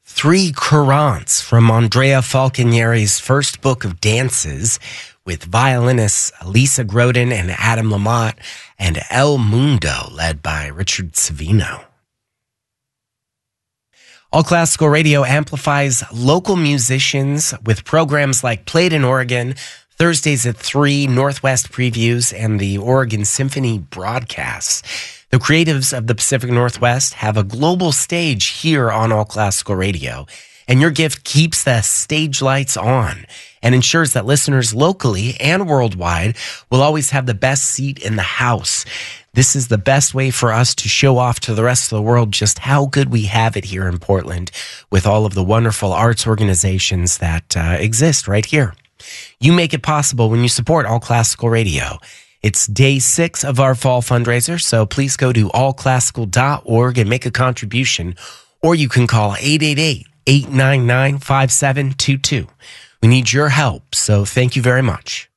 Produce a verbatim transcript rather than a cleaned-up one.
three courants from Andrea Falconieri's first book of dances with violinists Lisa Groden and Adam Lamott and El Mundo led by Richard Savino. All Classical Radio amplifies local musicians with programs like Played in Oregon, Thursdays at three, Northwest Previews, and the Oregon Symphony broadcasts. The creatives of the Pacific Northwest have a global stage here on All Classical Radio, and your gift keeps the stage lights on and ensures that listeners locally and worldwide will always have the best seat in the house. This is the best way for us to show off to the rest of the world just how good we have it here in Portland with all of the wonderful arts organizations that uh, exist right here. You make it possible when you support All Classical Radio. It's day six of our fall fundraiser, so please go to all classical dot org and make a contribution, or you can call eight eight eight, eight nine nine, five seven two two. We need your help, so thank you very much.